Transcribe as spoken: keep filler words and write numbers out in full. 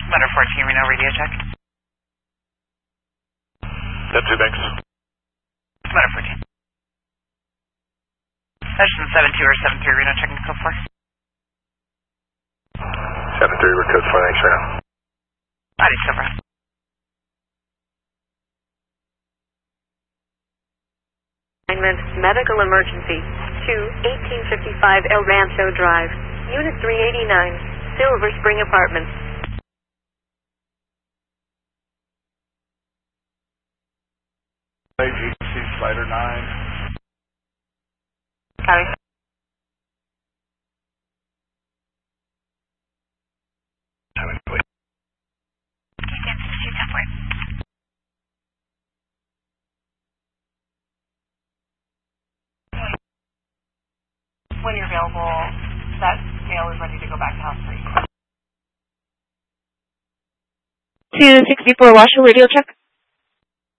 Letter fourteen, Reno radio check. That's two, thanks. Letter fourteen. Session seven two or seven three, Reno checking code four. seven three, we're code four, thanks, Reno. Body silver. Medical emergency, two eighteen fifty-five El Rancho Drive, Unit three eighty-nine, Silver Spring Apartments. Agency, Slider nine. Copy. When you're available, that mail is ready to go back to house three. two sixty-four Washoe radio check.